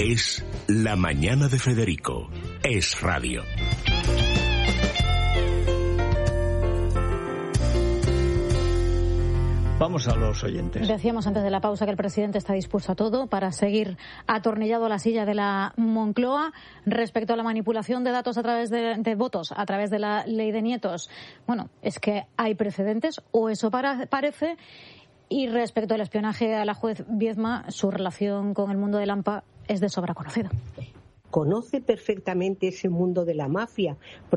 Es La Mañana de Federico. Es radio. Vamos a los oyentes. Decíamos antes de la pausa que el presidente está dispuesto a todo para seguir atornillado a la silla de la Moncloa. Respecto a la manipulación de datos a través de votos, a través de la ley de nietos, bueno, es que hay precedentes, o eso parece. Y respecto al espionaje a la juez Viedma, su relación con el mundo del AMPA es de sobra conocida. Conoce perfectamente ese mundo de la mafia,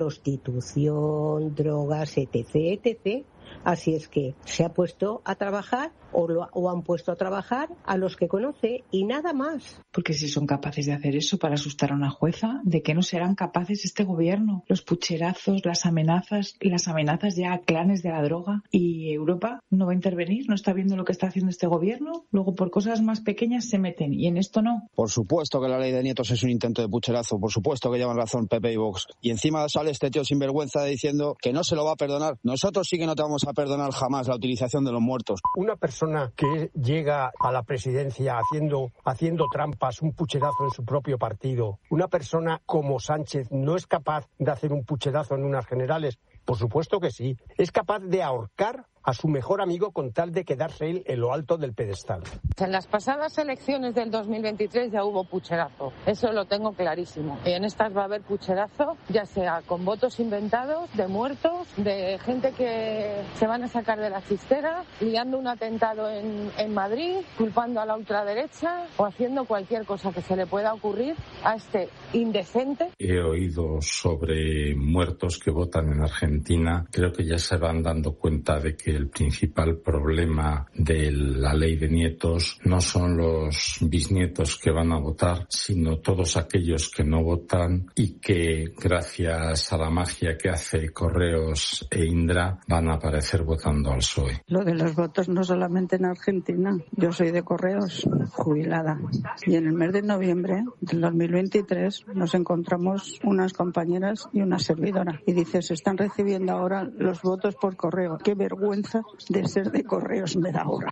prostitución, drogas, etc., etc. Así es que se ha puesto a trabajar o han puesto a trabajar a los que conoce y nada más. Porque si son capaces de hacer eso para asustar a una jueza, ¿de qué no serán capaces este gobierno? Los pucherazos, las amenazas ya a clanes de la droga. ¿Y Europa no va a intervenir? ¿No está viendo lo que está haciendo este gobierno? Luego por cosas más pequeñas se meten y en esto no. Por supuesto que la ley de nietos es un intento de pucherazo, por supuesto que llevan razón PP y Vox. Y encima sale este tío sinvergüenza diciendo que no se lo va a perdonar. Nosotros sí que no te vamos a perdonar jamás la utilización de los muertos. Una persona que llega a la presidencia haciendo trampas, un pucherazo en su propio partido, una persona como Sánchez no es capaz de hacer un pucherazo en unas generales. Por supuesto que sí. Es capaz de ahorcar a su mejor amigo con tal de quedarse él en lo alto del pedestal. En las pasadas elecciones del 2023 ya hubo pucherazo, eso lo tengo clarísimo. Y en estas va a haber pucherazo, ya sea con votos inventados, de muertos, de gente que se van a sacar de la chistera, liando un atentado en Madrid, culpando a la ultraderecha o haciendo cualquier cosa que se le pueda ocurrir a este indecente. He oído sobre muertos que votan en Argentina. Creo que ya se van dando cuenta de que el principal problema de la ley de nietos no son los bisnietos que van a votar, sino todos aquellos que no votan y que, gracias a la magia que hace Correos e Indra, van a aparecer votando al PSOE. Lo de los votos no solamente en Argentina. Yo soy de Correos, jubilada. Y en el mes de noviembre del 2023 nos encontramos unas compañeras y una servidora. Y dice, se están recibiendo ahora los votos por correo. ¡Qué vergüenza de ser de Correos me da ahora!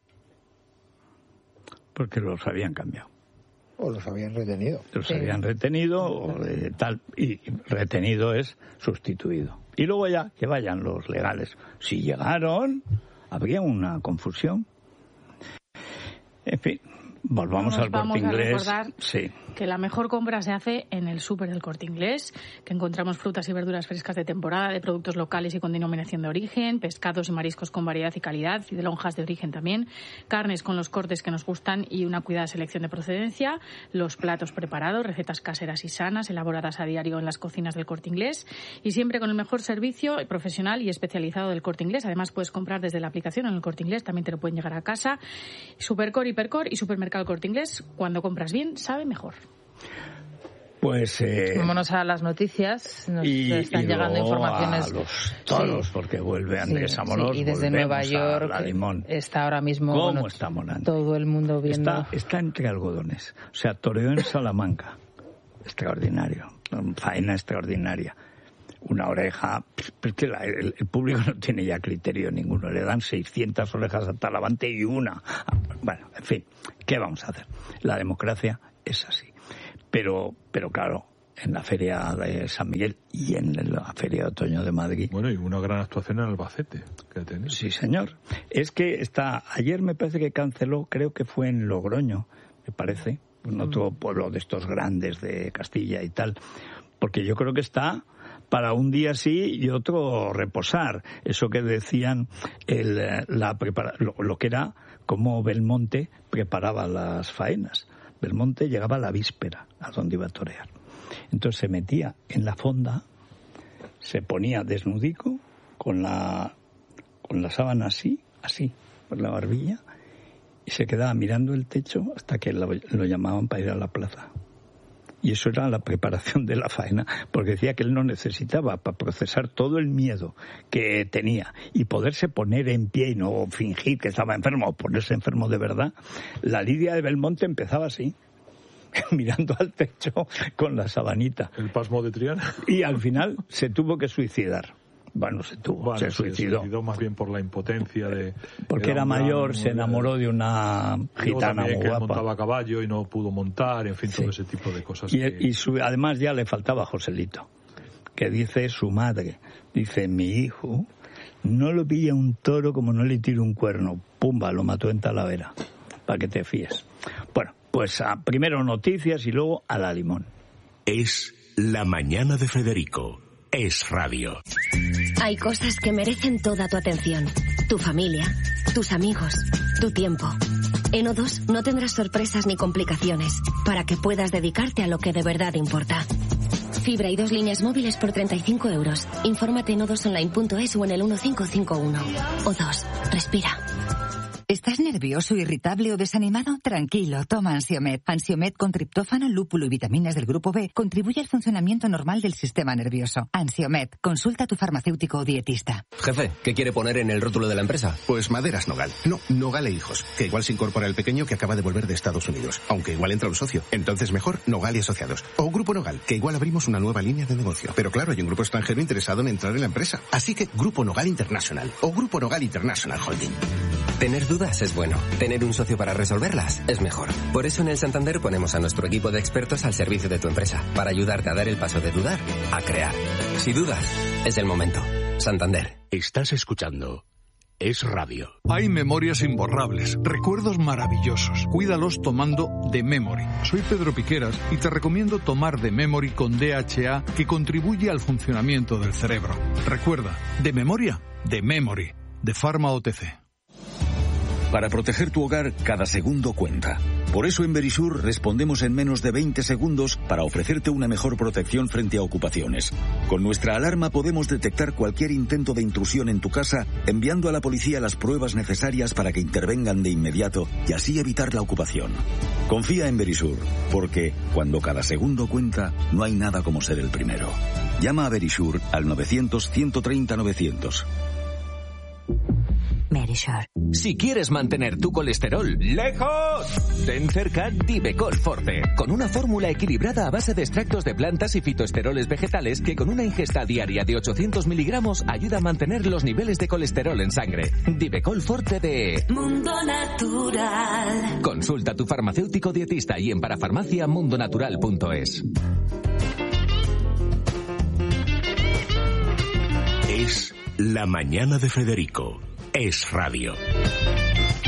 Porque los habían cambiado. O los habían retenido. Los habían retenido o tal, y retenido es sustituido. Y luego ya que vayan los legales. Si llegaron, habría una confusión. En fin, volvamos al Corte Inglés. Sí. Que la mejor compra se hace en el súper del Corte Inglés, que encontramos frutas y verduras frescas de temporada, de productos locales y con denominación de origen, pescados y mariscos con variedad y calidad, y de lonjas de origen también, carnes con los cortes que nos gustan y una cuidada selección de procedencia, los platos preparados, recetas caseras y sanas, elaboradas a diario en las cocinas del Corte Inglés, y siempre con el mejor servicio profesional y especializado del Corte Inglés. Además, puedes comprar desde la aplicación en el Corte Inglés, también te lo pueden llegar a casa. Supercor, Hipercor y Supermercado Corte Inglés, cuando compras bien, sabe mejor. Pues vámonos a las noticias. Nos están llegando informaciones. A los toros, porque vuelve Andrés Amorós. Y desde Nueva York está ahora mismo. ¿Cómo está Morante? Todo el mundo viendo. Está entre algodones. O sea, toreó en Salamanca. Extraordinario. Faena extraordinaria. Una oreja. Porque el público no tiene ya criterio ninguno. Le dan 600 orejas a Talavante y una. Bueno, en fin. ¿Qué vamos a hacer? La democracia es así. Pero claro, en la Feria de San Miguel y en la Feria de Otoño de Madrid. Bueno, y una gran actuación en Albacete que ha tenido. Sí, señor. Es que ayer me parece que canceló, creo que fue en Logroño, me parece, en otro pueblo de estos grandes de Castilla y tal, porque yo creo que está para un día sí y otro reposar. Eso que decían, lo que era cómo Belmonte preparaba las faenas. Belmonte llegaba a la víspera a donde iba a torear. Entonces se metía en la fonda, se ponía desnudico con la sábana así, por la barbilla, y se quedaba mirando el techo hasta que lo llamaban para ir a la plaza. Y eso era la preparación de la faena, porque decía que él no necesitaba, para procesar todo el miedo que tenía y poderse poner en pie y no fingir que estaba enfermo o ponerse enfermo de verdad, la lidia de Belmonte empezaba así, mirando al techo con la sabanita. El pasmo de Triana. Y al final se tuvo que suicidar. Bueno, se suicidó. Se suicidó más bien por la impotencia de... Porque era mayor, se enamoró de una gitana muy guapa. guapa. Montaba a caballo y no pudo montar, en fin, todo ese tipo de cosas. Además ya le faltaba Joselito, que dice su madre, dice, mi hijo no lo pilla un toro como no le tire un cuerno. Pumba, lo mató en Talavera, para que te fíes. Bueno, pues primero noticias y luego a la limón. Es La Mañana de Federico. Es radio. Hay cosas que merecen toda tu atención. Tu familia, tus amigos, tu tiempo. En O2 no tendrás sorpresas ni complicaciones para que puedas dedicarte a lo que de verdad importa. Fibra y 2 líneas móviles por 35 euros. Infórmate en o2online.es o en el 1551. O2. Respira. ¿Estás nervioso, irritable o desanimado? Tranquilo, toma Ansiomed. Ansiomed con triptófano, lúpulo y vitaminas del grupo B contribuye al funcionamiento normal del sistema nervioso. Ansiomed, consulta a tu farmacéutico o dietista. Jefe, ¿qué quiere poner en el rótulo de la empresa? Pues Maderas Nogal. No, Nogal e Hijos, que igual se incorpora el pequeño que acaba de volver de Estados Unidos, aunque igual entra un socio. Entonces mejor Nogal y Asociados. O Grupo Nogal, que igual abrimos una nueva línea de negocio. Pero claro, hay un grupo extranjero interesado en entrar en la empresa. Así que Grupo Nogal International o Grupo Nogal International Holding. Tener dudas es bueno. Tener un socio para resolverlas es mejor. Por eso en el Santander ponemos a nuestro equipo de expertos al servicio de tu empresa, para ayudarte a dar el paso de dudar a crear. Si dudas, es el momento. Santander. Estás escuchando Es radio. Hay memorias imborrables, recuerdos maravillosos. Cuídalos tomando The Memory. Soy Pedro Piqueras y te recomiendo tomar The Memory con DHA, que contribuye al funcionamiento del cerebro. Recuerda, de memoria, The Memory, de Pharma OTC. Para proteger tu hogar, cada segundo cuenta. Por eso en Verisur respondemos en menos de 20 segundos para ofrecerte una mejor protección frente a ocupaciones. Con nuestra alarma podemos detectar cualquier intento de intrusión en tu casa, enviando a la policía las pruebas necesarias para que intervengan de inmediato y así evitar la ocupación. Confía en Verisur, porque cuando cada segundo cuenta, no hay nada como ser el primero. Llama a Verisur al 900-130-900. Verisur. Si quieres mantener tu colesterol lejos, ten cerca Divecol Forte, con una fórmula equilibrada a base de extractos de plantas y fitoesteroles vegetales que con una ingesta diaria de 800 miligramos ayuda a mantener los niveles de colesterol en sangre. Divecol Forte de Mundo Natural. Consulta a tu farmacéutico dietista y en parafarmaciamundonatural.es. Es La Mañana de Federico. Es radio.